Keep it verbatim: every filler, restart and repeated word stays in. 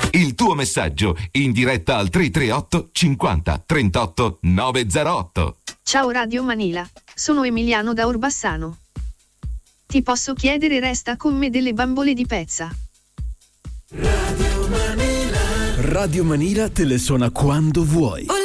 Il tuo messaggio in diretta al tre tre otto cinquanta trentotto novecentotto. Ciao Radio Manila, sono Emiliano da Orbassano. Ti posso chiedere resta con me delle bambole di pezza? Radio Manila. Radio Manila te le suona quando vuoi.